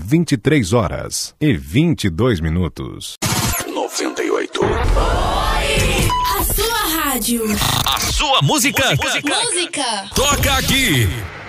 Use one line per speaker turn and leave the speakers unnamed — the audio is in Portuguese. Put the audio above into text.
23h22.
98.
A sua rádio.
A sua música.
Música.
Toca aqui.